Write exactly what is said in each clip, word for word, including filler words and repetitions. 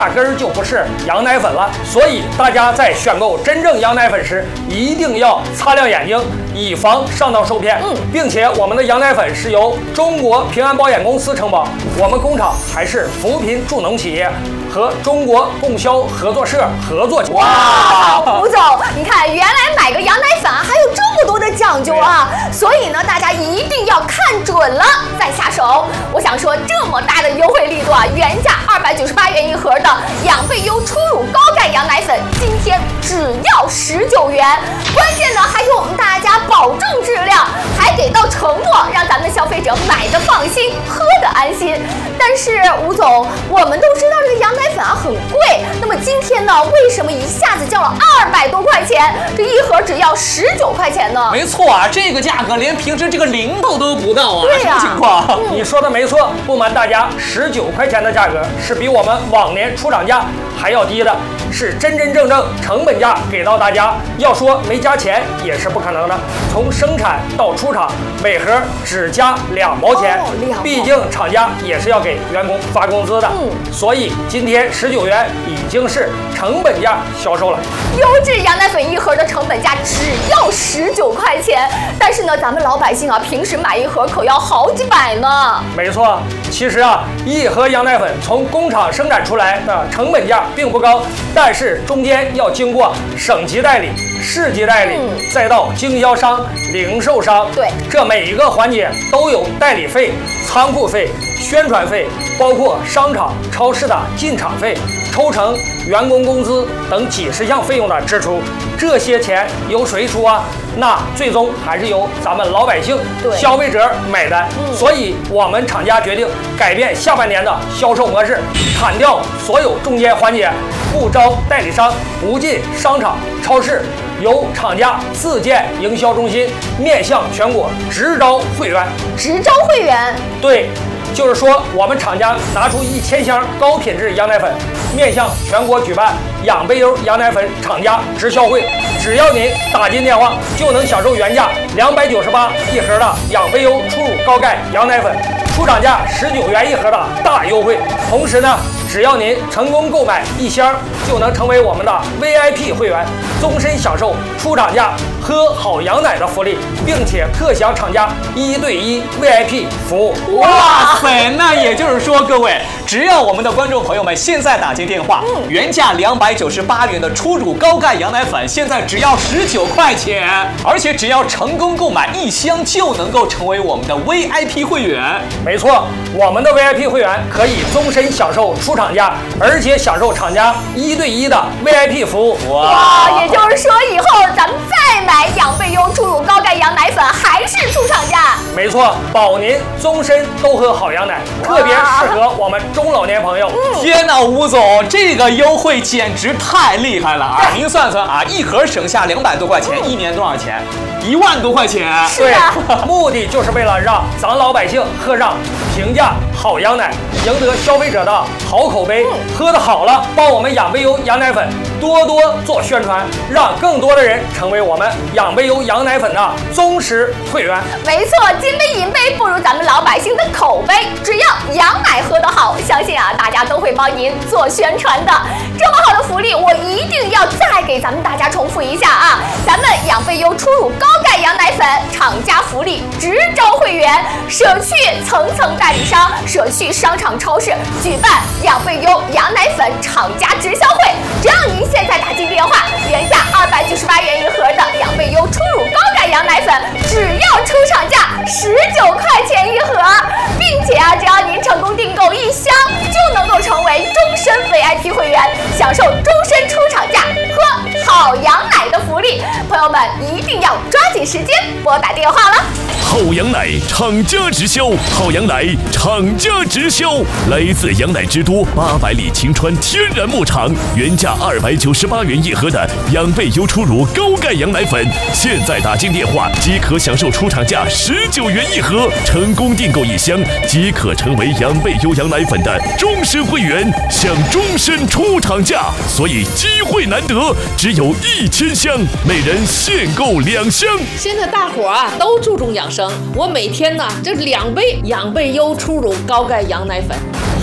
压根儿就不是羊奶粉了。所以大家在选购真正羊奶粉时，一定要擦亮眼睛，以防上当受骗。嗯，并且我们的羊奶粉是由中国平安保险公司承保，我们工厂还是扶贫助农企业和中国供销合作社合作。 哇，吴总，你看，原来买个羊奶粉啊，还有这么多的讲究啊！所以呢，大家一定要看准了再下手。我想说，这么大的优惠力度啊，原价二百九十八元一盒的养贝优初乳高钙羊奶粉，今天只要十九元。关键呢，还给我们大家保证质量，还给到承诺，让咱们的消费者买的放心，喝的安心。但是吴总，我们都知道这个羊奶粉啊很贵，那么今天呢，为什么一下子降了二百多块钱？这一盒只要十九块钱呢？ 没错啊，这个价格连平时这个零头都不到啊！ 对呀、 什么情况？ 嗯、你说的没错，不瞒大家，十九块钱的价格是比我们往年出厂价还要低的，是真真正正成本价给到大家。要说没加钱也是不可能的，从生产到出厂，每盒只加两毛钱， 哦、两毛毕竟厂家也是要给员工发工资的。嗯，所以今天十九元已经是成本价销售了。 优质羊奶粉一盒的成本价只要十九块钱，但是呢，咱们老百姓啊，平时买一盒可要好几百呢。 没错，其实啊，一盒羊奶粉从工厂生产出来的成本价并不高，但是中间要经过省级代理、市级代理，嗯、再到经销商、零售商， 对， 这每一个环节都有代理费、仓库费、宣传费，包括商场、超市的进场费、抽成、员工工资等几十项费用的支出。这些钱由谁出啊？那最终还是由咱们老百姓、消费者买单。嗯、所以，我们厂家决定改变下半年的销售模式，砍掉所有中间环节，不招代理商，不进商场、超市，由厂家自建营销中心，面向全国直招会员。 直招会员？ 对。就是说，我们厂家拿出一千箱高品质羊奶粉，面向全国举办养贝优羊奶粉厂家直销会。只要您打进电话，就能享受原价两百九十八一盒的养贝优初乳高钙羊奶粉，出厂价十九元一盒的大优惠。同时呢，只要您成功购买一箱，就能成为我们的 V I P 会员，终身享受出厂价喝好羊奶的福利，并且特享厂家一对一 V I P 服务。 哇塞，那也就是说，各位，只要我们的观众朋友们现在打进电话，嗯、原价两百九十八元的初乳高钙羊奶粉，现在只要十九块钱，而且只要成功购买一箱，就能够成为我们的 V I P 会员。 没错，我们的 V I P 会员可以终身享受出厂价，而且享受厂家一对一的 V I P 服务。 哇，也就是说，以后咱们再买养贝优初乳高钙羊奶粉，还是出厂价。 没错，保您终身都喝好羊奶，特别适合我们中老年朋友。 嗯、天哪，吴总，这个优惠简直太厉害了啊！您算算啊，一盒省下两百多块钱，嗯、一年多少钱？一万多块钱。 对，目的就是为了让咱老百姓喝上平价好羊奶，赢得消费者的好口碑。嗯、喝的好了，帮我们养贝优羊奶粉多多做宣传，让更多的人成为我们养贝优羊奶粉的忠实会员。 没错，金杯银杯不如咱们老百姓的口碑。只要羊奶喝得好，相信啊，大家都会帮您做宣传的。这么好的福利，我一定要再给咱们大家重复一下啊！咱们养贝优初乳高钙羊奶粉厂家福利，直招会员，舍去层层代理商，舍去商场超市，举办养贝优羊奶粉厂家直销会。只要您现在打进电话，原价二百九十八元一盒的养贝优初乳高钙羊奶粉，只要出厂价十九块钱一盒，并且啊，只要您成功订购一箱，就能够成为终身 V I P 会员，享受终身出厂价喝好羊奶的福利。朋友们一定要抓紧时间拨打电话了。 好羊奶厂家直销，好羊奶厂家直销，来自羊奶之都八百里晴川天然牧场，原价二百九十八元一盒的养贝优初乳高钙羊奶粉，现在打进电话即可享受出厂价十九元一盒，成功订购一箱即可成为养贝优羊奶粉的终身会员，享终身出厂价。所以机会难得，只有一千箱，每人限购两箱。 现在大伙啊都注重养生，我每天呢这两杯养贝优初乳高钙羊奶粉，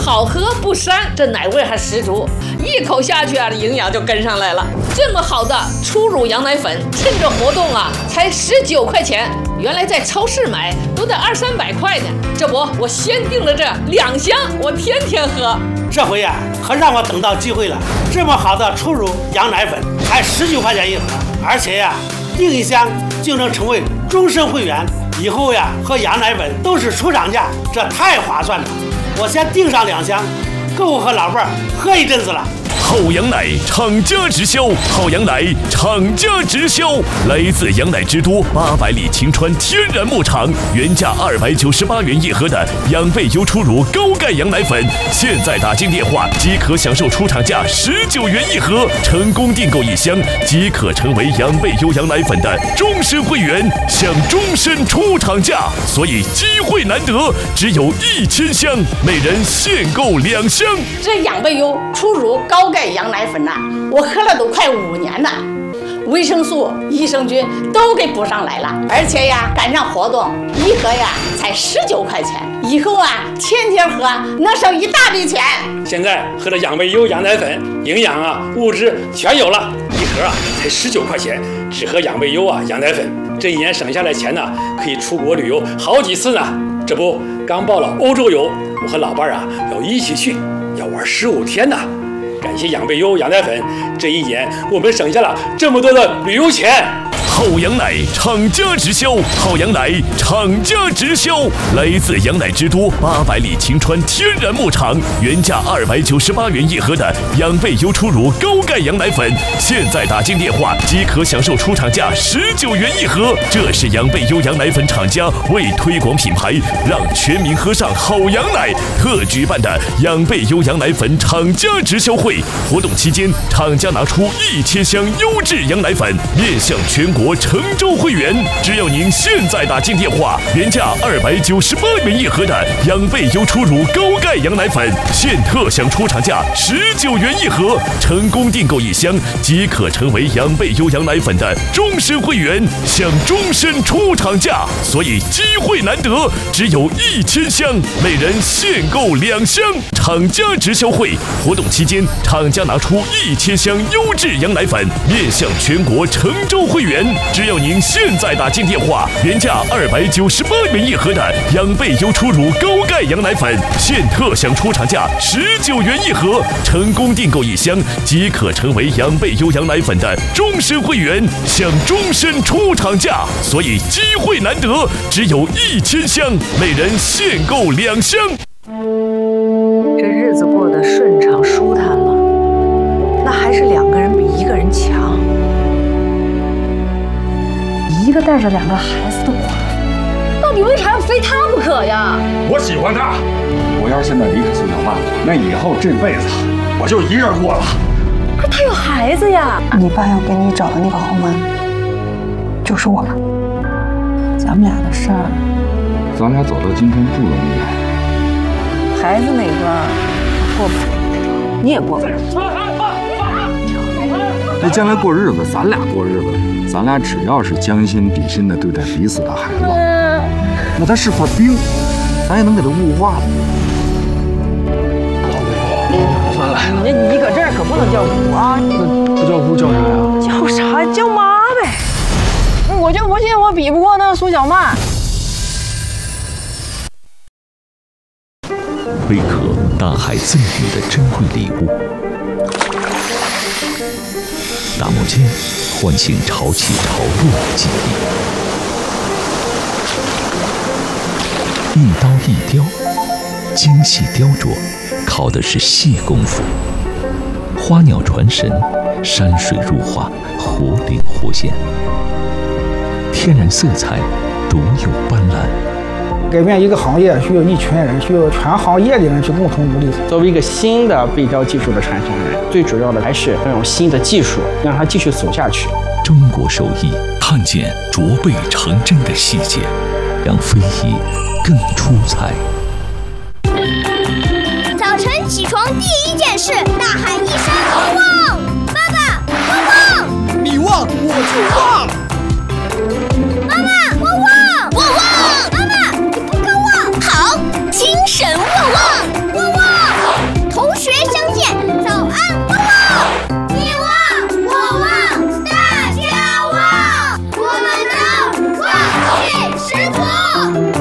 好喝不膻，这奶味还十足，一口下去啊，营养就跟上来了。这么好的初乳羊奶粉，趁着活动啊，才十九块钱，原来在超市买都得二三百块呢。这不，我先订了这两箱，我天天喝。 这回呀、啊，可让我等到机会了。这么好的初乳羊奶粉，才十九块钱一盒，而且呀、啊，订一箱就能成为终身会员。以后呀，喝羊奶粉都是出厂价，这太划算了。我先订上两箱，够我和老伴儿喝一阵子了。 好羊奶厂家直销，好羊奶厂家直销，来自羊奶之都八百里晴川天然牧场，原价二百九十八元一盒的养倍优初乳高钙羊奶粉，现在打进电话即可享受出厂价十九元一盒，成功订购一箱即可成为养倍优羊奶粉的终身会员，享终身出厂价。所以机会难得，只有一千箱，每人限购两箱。 这养倍优初乳高钙羊奶粉呐、啊，我喝了都快五年了，维生素、益生菌都给补上来了，而且呀，赶上活动，一盒呀才十九块钱，以后啊天天喝能省一大笔钱。 现在喝的养倍优羊奶粉，营养啊物质全有了，一盒啊才十九块钱，只喝养倍优啊羊奶粉，这一年省下来钱呢，可以出国旅游好几次呢。这不，刚报了欧洲游，我和老伴啊要一起去，要玩十五天呢。感谢养倍优羊奶粉，这一年我们省下了这么多的旅游钱。 好羊奶厂家直销，好羊奶厂家直销，来自羊奶之都八百里晴川天然牧场，原价二百九十八元一盒的养倍优初乳高钙羊奶粉，现在打进电话即可享受出厂价十九元一盒。这是养倍优羊奶粉厂家为推广品牌，让全民喝上好羊奶特举办的养倍优羊奶粉厂家直销会。活动期间，厂家拿出一千箱优质羊奶粉，面向全国成州会员，只要您现在打进电话，原价二百九十八元一盒的养倍优初乳高钙羊奶粉，现特享出厂价十九元一盒，成功订购一箱即可成为养倍优羊奶粉的终身会员，享终身出厂价。所以机会难得，只有一千箱，每人限购两箱。厂家直销会活动期间，厂家拿出一千箱优质羊奶粉，面向全国成州会员。只要您现在打进电话，原价二百九十八元一盒的养倍优初乳高钙羊奶粉，现特享出厂价十九元一盒，成功订购一箱即可成为养倍优羊奶粉的终身会员，享终身出厂价。所以机会难得，只有一千箱，每人限购两箱。 这日子过得顺畅舒坦了，那还是两个人比一个人强。一个带着两个孩子的寡妇，到底为啥要非他不可呀？ 我喜欢他，我要是现在离开苏小曼，那以后这辈子我就一人过了。 可他有孩子呀！你爸要给你找的那个后妈，就是我了。咱们俩的事儿， 咱俩走到今天不容易。 孩子那关过不了，你也过不了。 那将来过日子，咱俩过日子，咱俩只要是将心比心的对待彼此的孩子，那他是块冰，咱也能给他雾化了。 算了，你你搁这儿可不能叫姑啊！ 那不叫姑叫啥呀？ 叫啥？叫妈呗！我就不信我比不过那苏小曼。 贝壳，大海赠予的珍贵礼物。打磨间，唤醒潮起潮落的记忆。一刀一雕，精细雕琢，靠的是细功夫。花鸟传神，山水入画，活灵活现。天然色彩，独有斑斓。 改变一个行业需要一群人，需要全行业的人去共同努力。 作为一个新的背雕技术的传承人，最主要的还是要用新的技术让它继续走下去。 中国手艺，看见琢背成真的细节，让非遗更出彩。 早晨起床第一件事，大喊一声“旺”，爸爸，旺旺！ 你旺我就旺。